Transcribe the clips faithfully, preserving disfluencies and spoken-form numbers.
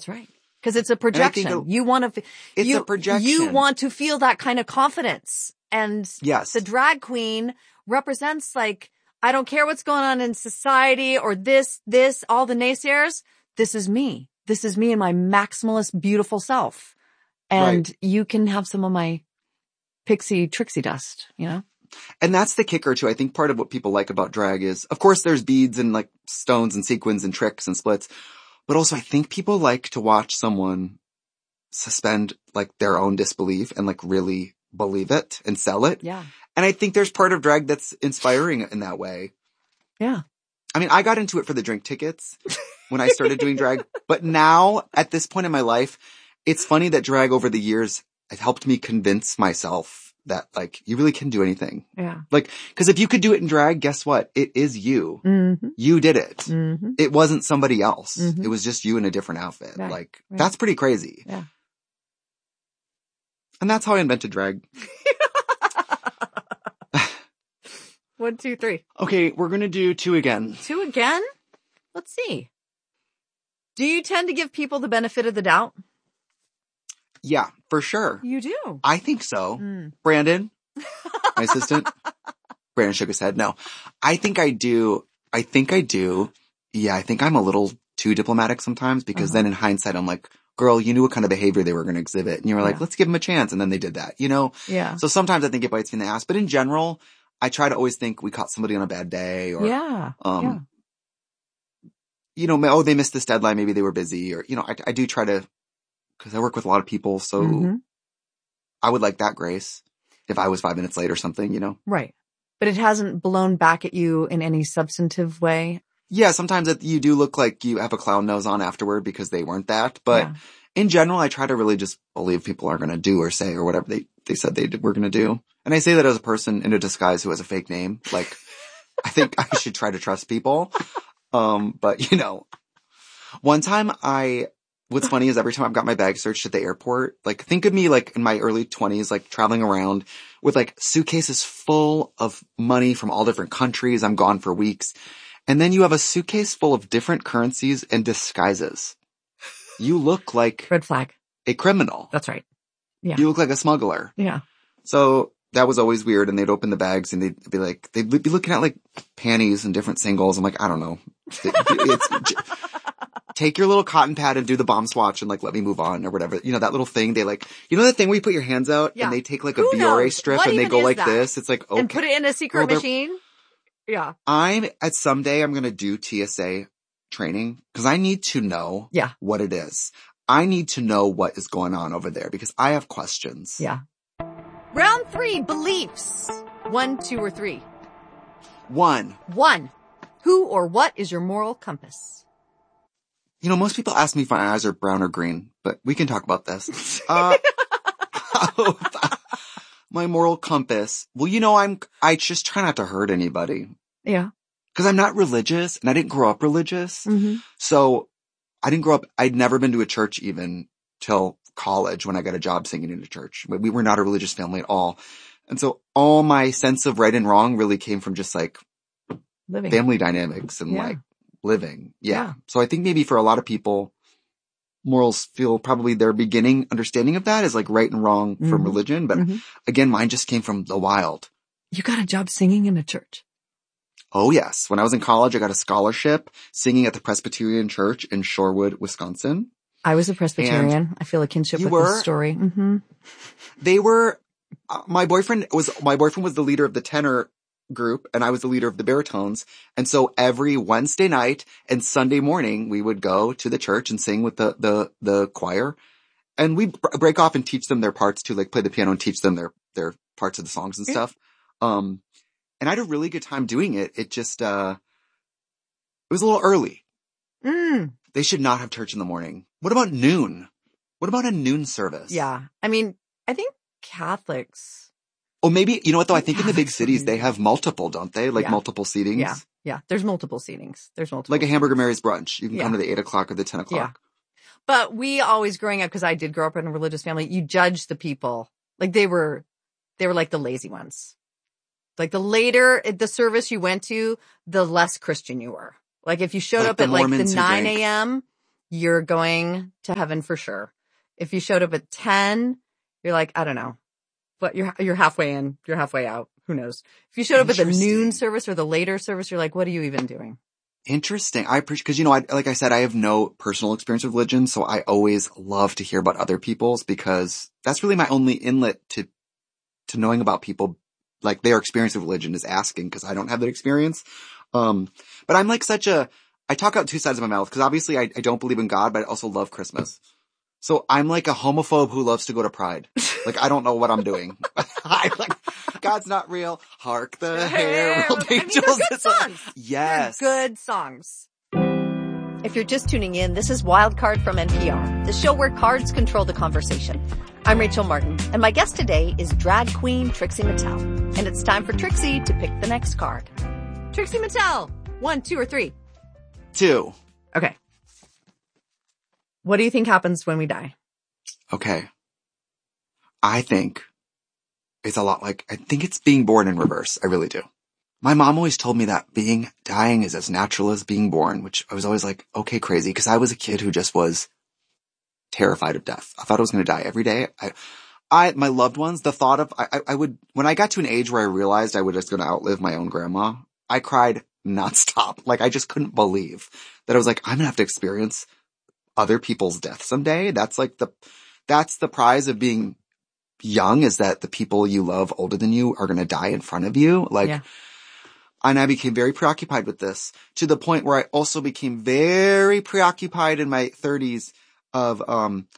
That's right. Because it's a projection. A, you want to, it's you, a projection. You want to feel that kind of confidence. And yes. the drag queen represents like, I don't care what's going on in society or this, this, all the naysayers. This is me. This is me and my maximalist, beautiful self. And right. you can have some of my pixie trixie dust, you know? And that's the kicker too. I think part of what people like about drag is, of course, there's beads and like stones and sequins and tricks and splits. But also I think people like to watch someone suspend like their own disbelief and like really believe it and sell it. Yeah. And I think there's part of drag that's inspiring in that way. Yeah. I mean, I got into it for the drink tickets when I started doing drag. But now at this point in my life, it's funny that drag over the years has helped me convince myself that like you really can do anything. Yeah. Like, cause if you could do it in drag, guess what? It is you. Mm-hmm. You did it. Mm-hmm. It wasn't somebody else. Mm-hmm. It was just you in a different outfit. Right. Like right. that's pretty crazy. Yeah. And that's how I invented drag. One, two, three. Okay. We're going to do two again. Two again? Let's see. Do you tend to give people the benefit of the doubt? Yeah, for sure. You do? I think so. Mm. Brandon, my assistant. Brandon shook his head. No, I think I do. I think I do. Yeah, I think I'm a little too diplomatic sometimes because uh-huh. then in hindsight, I'm like, girl, you knew what kind of behavior they were going to exhibit. And you were like, yeah. let's give them a chance. And then they did that, you know? Yeah. So sometimes I think it bites me in the ass. But in general, I try to always think we caught somebody on a bad day or, yeah. um, yeah. you know, oh, they missed this deadline. Maybe they were busy or, you know, I, I do try to, cause I work with a lot of people. So mm-hmm. I would like that grace if I was five minutes late or something, you know? Right. But it hasn't blown back at you in any substantive way. Yeah. Sometimes it, you do look like you have a clown nose on afterward because they weren't that. But yeah. in general, I try to really just believe people are going to do or say or whatever they, they said they did, were going to do. And I say that as a person in a disguise who has a fake name. Like, I think I should try to trust people. Um, but you know, one time I, what's funny is every time I've got my bag searched at the airport, like think of me like in my early twenties, like traveling around with like suitcases full of money from all different countries. I'm gone for weeks. And then you have a suitcase full of different currencies and disguises. You look like red flag, a criminal. That's right. Yeah. You look like a smuggler. Yeah. So that was always weird. And they'd open the bags and they'd be like, they'd be looking at like panties and different singles. I'm like, I don't know. It's, take your little cotton pad and do the bomb swatch and like let me move on or whatever. You know, that little thing they like, you know that thing where you put your hands out yeah. and they take like a Who Biore knows? strip What and they go like that? this. It's like, okay. And put it in a secret Girl, machine. Yeah. I'm at someday I'm going to do T S A training because I need to know yeah. what it is. I need to know what is going on over there because I have questions. Yeah. Round three, beliefs. One, two, or three? One. One. Who or what is your moral compass? You know, most people ask me if my eyes are brown or green, but we can talk about this. Uh, my moral compass. Well, you know, I'm, I just try not to hurt anybody. Yeah. Cause I'm not religious and I didn't grow up religious. Mm-hmm. So I didn't grow up, I'd never been to a church even till college when I got a job singing in a church. We were not a religious family at all. And so all my sense of right and wrong really came from just like living family dynamics and yeah. like living. Yeah. yeah. So I think maybe for a lot of people, morals feel probably their beginning understanding of that is like right and wrong mm-hmm. from religion. But mm-hmm. again, mine just came from the wild. You got a job singing in a church? Oh yes. When I was in college, I got a scholarship singing at the Presbyterian Church in Shorewood, Wisconsin. I was a Presbyterian. And I feel a kinship with were? this story. Mm-hmm. They were, uh, my boyfriend was, my boyfriend was the leader of the tenor group and I was the leader of the baritones. And so every Wednesday night and Sunday morning, we would go to the church and sing with the, the, the choir. And we break off and teach them their parts too, like play the piano and teach them their, their parts of the songs and stuff. Um, and I had a really good time doing it. It just, uh, it was a little early. Mm. They should not have church in the morning. What about noon? What about a noon service? Yeah. I mean, I think Catholics. Oh, maybe, you know what though? I think in the big cities, they have multiple, don't they? Like yeah. multiple seatings. Yeah. Yeah. There's multiple seatings. There's multiple. Like a Hamburger Mary's brunch. You can yeah. come to the eight o'clock or the ten o'clock. Yeah. But we always growing up, cause I did grow up in a religious family, you judge the people. Like they were, they were like the lazy ones. Like the later the service you went to, the less Christian you were. Like if you showed like up at like the Mormons nine a.m., you're going to heaven for sure. If you showed up at ten, you're like, I don't know, but you're, you're halfway in, you're halfway out. Who knows? If you showed up at the noon service or the later service, you're like, what are you even doing? Interesting. I appreciate, cause you know, I, like I said, I have no personal experience with religion. So I always love to hear about other people's because that's really my only inlet to, to knowing about people, like their experience with religion is asking cause I don't have that experience. Um, but I'm like such a, I talk out two sides of my mouth because obviously I, I don't believe in God, but I also love Christmas. So I'm like a homophobe who loves to go to Pride. Like, I don't know what I'm doing. I'm like, God's not real. Hark the herald I mean, angels. they're good songs. Yes. They're good songs. If you're just tuning in, this is Wildcard from N P R, the show where cards control the conversation. I'm Rachel Martin, and my guest today is drag queen Trixie Mattel. And it's time for Trixie to pick the next card. Trixie Mattel, one, two, or three? Two. Okay. What do you think happens when we die? Okay. I think it's a lot like, I think it's being born in reverse. I really do. My mom always told me that being, dying is as natural as being born, which I was always like, okay, crazy. Cause I was a kid who just was terrified of death. I thought I was going to die every day. I, I, my loved ones, the thought of, I, I would, when I got to an age where I realized I was just going to outlive my own grandma, I cried nonstop. Like I just couldn't believe that I was like, I'm going to have to experience other people's death someday. That's like the, that's the prize of being young, is that the people you love older than you are going to die in front of you. Like, yeah. And I became very preoccupied with this to the point where I also became very preoccupied in my thirties of, um,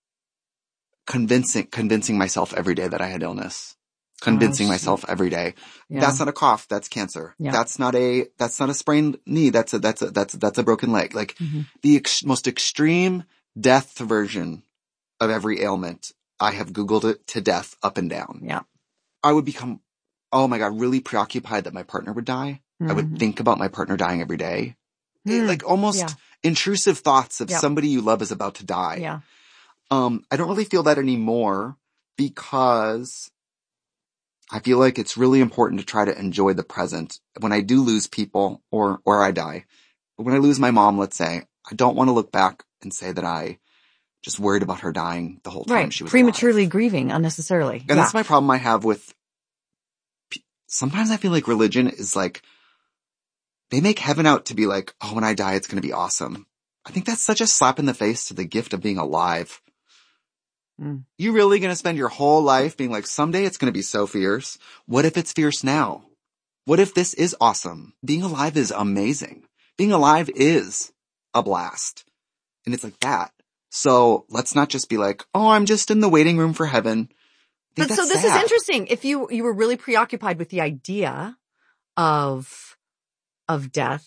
convincing, convincing myself every day that I had illness. Convincing oh, myself every day. Yeah. That's not a cough. That's cancer. Yeah. That's not a, that's not a sprained knee. That's a, that's a, that's, that's a broken leg. Like mm-hmm. the ex- most extreme death version of every ailment, I have Googled it to death up and down. Yeah. I would become, oh my God, really preoccupied that my partner would die. Mm-hmm. I would think about my partner dying every day. Mm. It, like almost yeah. intrusive thoughts of yeah. somebody you love is about to die. Yeah. Um, I don't really feel that anymore because I feel like it's really important to try to enjoy the present. When I do lose people or, or I die, but when I lose my mom, let's say, I don't want to look back and say that I just worried about her dying the whole time right. she was prematurely alive. grieving unnecessarily. And yeah. that's my problem I have with, sometimes I feel like religion is like, they make heaven out to be like, oh, when I die, it's going to be awesome. I think that's such a slap in the face to the gift of being alive. Mm. You really going to spend your whole life being like, someday it's going to be so fierce. What if it's fierce now? What if this is awesome? Being alive is amazing. Being alive is a blast. And it's like that. So let's not just be like, oh, I'm just in the waiting room for heaven. But so this sad. is interesting. If you, you were really preoccupied with the idea of, of death,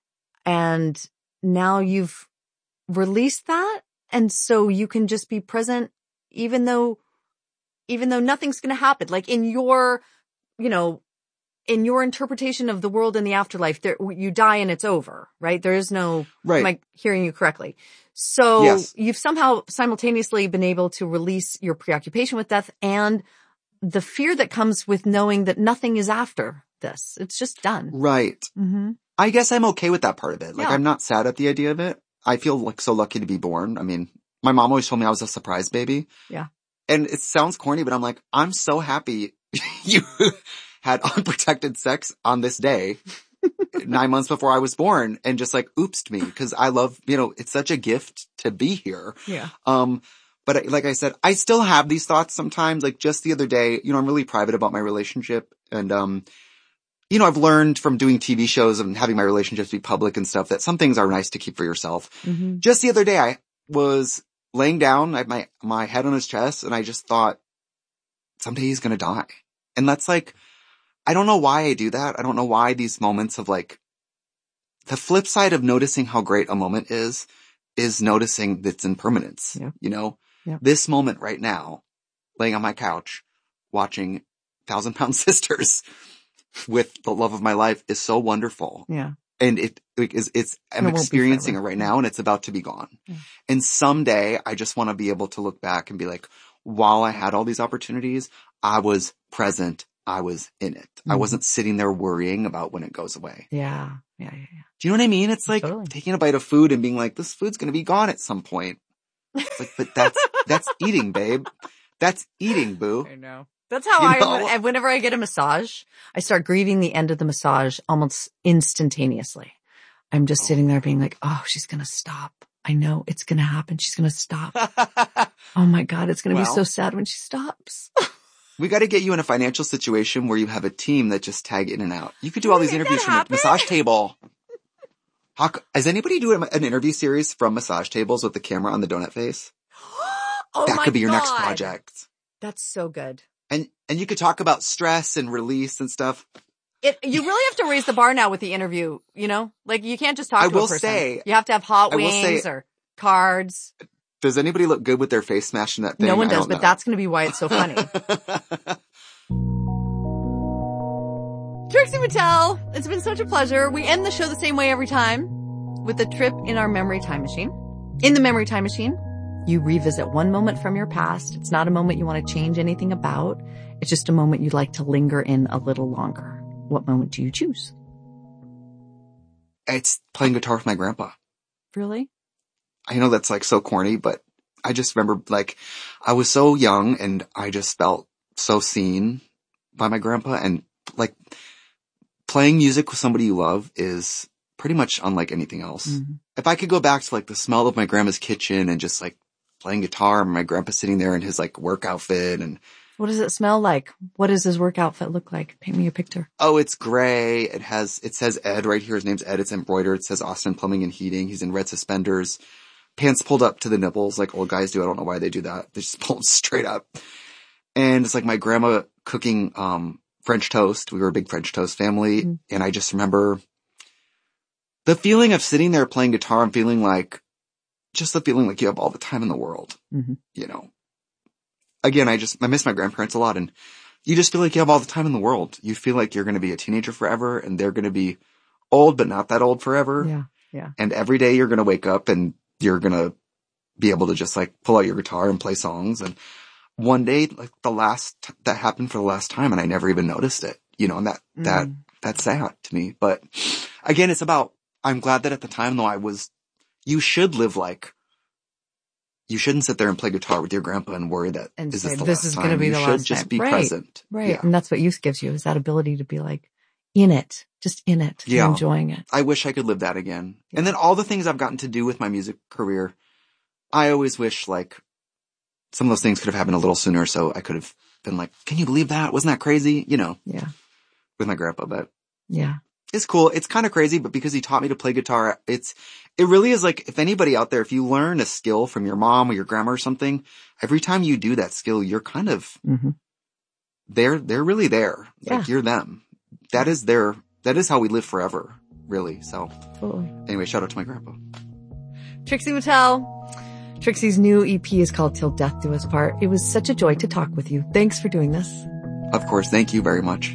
and now you've released that. And so you can just be present, even though, even though nothing's going to happen. Like in your, you know, in your interpretation of the world and the afterlife, there, you die and it's over, right? There is no, right. Am I hearing you correctly? So yes. You've somehow simultaneously been able to release your preoccupation with death and the fear that comes with knowing that nothing is after this. It's just done. Right. Mm-hmm. I guess I'm okay with that part of it. Like yeah. I'm not sad at the idea of it. I feel like so lucky to be born. I mean, my mom always told me I was a surprise baby. Yeah. And it sounds corny, but I'm like, I'm so happy you had unprotected sex on this day, nine months before I was born, and just like oopsed me. Cause I love, you know, it's such a gift to be here. Yeah. Um, but like I said, I still have these thoughts sometimes. Like just the other day, you know, I'm really private about my relationship. And, um, you know, I've learned from doing T V shows and having my relationships be public and stuff that some things are nice to keep for yourself. Mm-hmm. Just the other day, I was laying down, I had my, my head on his chest, and I just thought, someday he's going to die. And that's like, I don't know why I do that. I don't know why these moments of like, the flip side of noticing how great a moment is, is noticing its impermanence. Yeah. You know, yeah. This moment right now, laying on my couch, watching Thousand Pound Sisters with the love of my life is so wonderful. Yeah. And it, it is, it's, I'm it experiencing it right now and it's about to be gone. Yeah. And someday I just want to be able to look back and be like, while I had all these opportunities, I was present I was in it. Mm-hmm. I wasn't sitting there worrying about when it goes away. Yeah. Yeah. Yeah. yeah. Do you know what I mean? It's like Totally. taking a bite of food and being like, this food's going to be gone at some point. It's like, but that's, that's eating, babe. That's eating, boo. I know. That's how You I, know? whenever I get a massage, I start grieving the end of the massage almost instantaneously. I'm just sitting there being like, oh, she's going to stop. I know it's going to happen. She's going to stop. Oh my God. It's going to Well, be so sad when she stops. we got to get you in a financial situation where you have a team that just tag in and out. You could do all these Make interviews that from a happen. massage table. How, c- is anybody doing an interview series from massage tables with the camera on the donut face? Oh that my could be your next God. project. That's so good. And, and you could talk about stress and release and stuff. It, you really have to raise the bar now with the interview, you know? Like you can't just talk I to will a person. say- you have to have hot I will wings say- or cards. Does anybody look good with their face smashed in that thing? No one I does, don't but know. that's going to be why it's so funny. Trixie Mattel, it's been such a pleasure. We end the show the same way every time, with a trip in our memory time machine. In the memory time machine, you revisit one moment from your past. It's not a moment you want to change anything about. It's just a moment you'd like to linger in a little longer. What moment do you choose? It's playing guitar with my grandpa. Really? I know that's like so corny, but I just remember like I was so young and I just felt so seen by my grandpa, and like playing music with somebody you love is pretty much unlike anything else. Mm-hmm. If I could go back to like the smell of my grandma's kitchen and just like playing guitar and my grandpa sitting there in his like work outfit and What does it smell like? What does his work outfit look like? Paint me a picture. oh, it's gray. It has, it says Ed right here. His name's Ed. It's embroidered. It says Austin Plumbing and Heating. He's in red suspenders, pants pulled up to the nipples like old guys do. I don't know why they do that. They just pull them straight up. And it's like my grandma cooking, um, French toast. We were a big French toast family. Mm-hmm. And I just remember the feeling of sitting there playing guitar and feeling like, just the feeling like you have all the time in the world, mm-hmm. you know. Again, I just, I miss my grandparents a lot, and you just feel like you have all the time in the world. You feel like you're going to be a teenager forever, and they're going to be old, but not that old forever. Yeah. Yeah. And every day you're going to wake up and you're going to be able to just like pull out your guitar and play songs. And one day, like the last, that happened for the last time, and I never even noticed it, you know, and that, mm. that, that's sad to me. But again, it's about, I'm glad that at the time though I was, you should live like, you shouldn't sit there and play guitar with your grandpa and worry that and is say, this the this last is time. going to be you the should last just time. be right. present. Right. Yeah. And that's what youth gives you, is that ability to be like in it, just in it, yeah. and enjoying it. I wish I could live that again. Yeah. And then all the things I've gotten to do with my music career, I always wish like some of those things could have happened a little sooner. So I could have been like, can you believe that? Wasn't that crazy? You know, yeah, with my grandpa, but yeah. It's cool. It's kind of crazy, but because he taught me to play guitar, it's, it really is like, if anybody out there, if you learn a skill from your mom or your grandma or something, every time you do that skill, you're kind of, mm-hmm. they're, they're really there. Yeah. Like you're them. That is their, that is how we live forever, really. So totally. Anyway, shout out to my grandpa. Trixie Mattel. Trixie's new E P is called Till Death Do Us Part. It was such a joy to talk with you. Thanks for doing this. Of course. Thank you very much.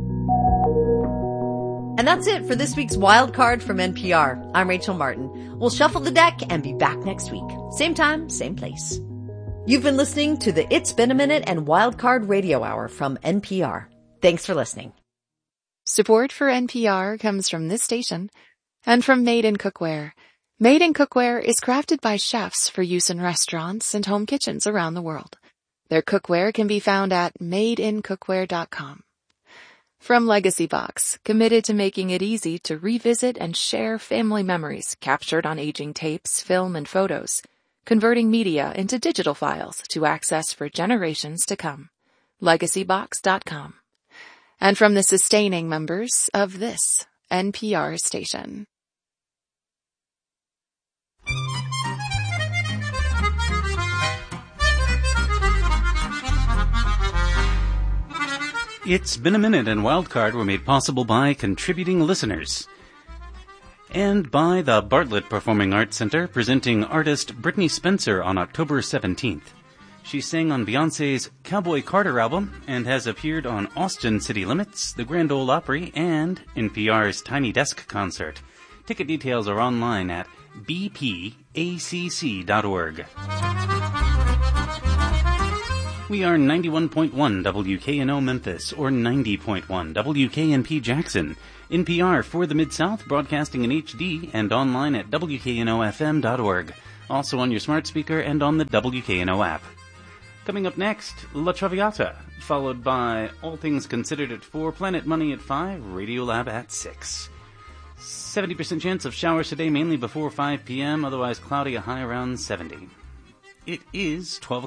And that's it for this week's Wild Card from N P R. I'm Rachel Martin. We'll shuffle the deck and be back next week. Same time, same place. You've been listening to the It's Been a Minute and Wild Card Radio Hour from N P R. Thanks for listening. Support for N P R comes from this station and from Made in Cookware. Made in Cookware is crafted by chefs for use in restaurants and home kitchens around the world. Their cookware can be found at made in cookware dot com. From Legacy Box, committed to making it easy to revisit and share family memories captured on aging tapes, film, and photos, converting media into digital files to access for generations to come. legacy box dot com. And from the sustaining members of this N P R station. It's Been a Minute and Wildcard were made possible by contributing listeners. And by the Bartlett Performing Arts Center, presenting artist Brittany Spencer on October seventeenth. She sang on Beyoncé's Cowboy Carter album and has appeared on Austin City Limits, the Grand Ole Opry, and N P R's Tiny Desk Concert. Ticket details are online at b p a c c dot org. We are ninety-one point one W K N O Memphis or ninety point one W K N P Jackson. N P R for the Mid-South, broadcasting in H D and online at W K N O F M dot org. Also on your smart speaker and on the W K N O app. Coming up next, La Traviata, followed by All Things Considered at four, Planet Money at five, Radiolab at six. seventy percent chance of showers today, mainly before five p.m., otherwise cloudy, a high around seventy. It is twelve o'clock.